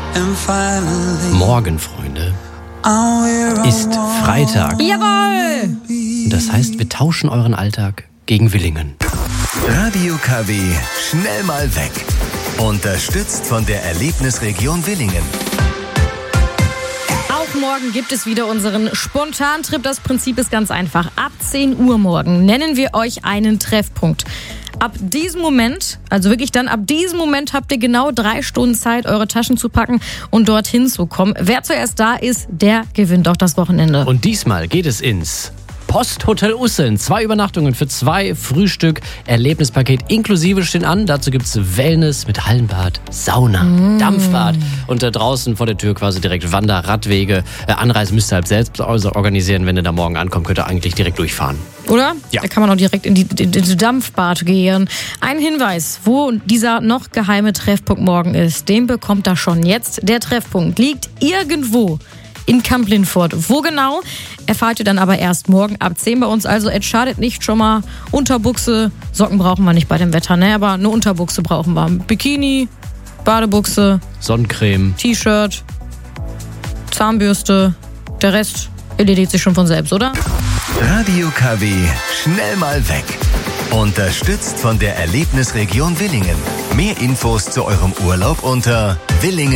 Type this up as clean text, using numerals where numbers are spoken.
Morgen, Freunde, ist Freitag. Jawohl! Und das heißt, wir tauschen euren Alltag gegen Willingen. Radio KW, schnell mal weg. Unterstützt von der Erlebnisregion Willingen. Auch morgen gibt es wieder unseren Spontantrip. Das Prinzip ist ganz einfach. Ab 10 Uhr morgen nennen wir euch einen Treffpunkt. Ab diesem Moment, also wirklich dann ab diesem Moment habt ihr genau 3 Stunden Zeit, eure Taschen zu packen und dorthin zu kommen. Wer zuerst da ist, der gewinnt auch das Wochenende. Und diesmal geht es ins Posthotel Usseln. 2 Übernachtungen für 2, Frühstück, Erlebnispaket inklusive stehen an. Dazu gibt's Wellness mit Hallenbad, Sauna, Dampfbad und da draußen vor der Tür quasi direkt Wander-, Radwege. Anreise müsst ihr halt selbst organisieren. Wenn ihr da morgen ankommt, könnt ihr eigentlich direkt durchfahren. Oder? Ja. Da kann man auch direkt in die Dampfbad gehen. Ein Hinweis, wo dieser noch geheime Treffpunkt morgen ist, den bekommt ihr schon jetzt. Der Treffpunkt liegt irgendwo in Kamp-Lintfort. Wo genau, erfahrt ihr dann aber erst morgen ab 10 bei uns. Also es schadet nicht, schon mal Unterbuchse, Socken brauchen wir nicht bei dem Wetter, ne? Aber eine Unterbuchse brauchen wir. Bikini, Badebuchse, Sonnencreme, T-Shirt, Zahnbürste, der Rest erledigt sich schon von selbst, oder? Radio KW, schnell mal weg. Unterstützt von der Erlebnisregion Willingen. Mehr Infos zu eurem Urlaub unter willingen.